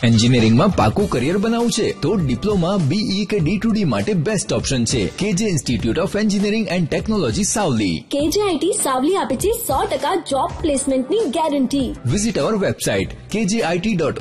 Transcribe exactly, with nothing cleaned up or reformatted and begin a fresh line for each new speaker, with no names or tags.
એન્જિનિયરિંગમાં પાકું કરિયર બનાવવું છે તો ડિપ્લોમા, બીઈ કે ડી ટુ ડી માટે બેસ્ટ ઓપ્શન છે કેજે institute of engineering and technology Savli.
કેજેઆઈટી Savli આપે છે સો ટકા જોબ પ્લેસમેન્ટની ગેરંટી.
વિઝિટ અવર વેબસાઇટ કે જે આઈ ટી ડોટ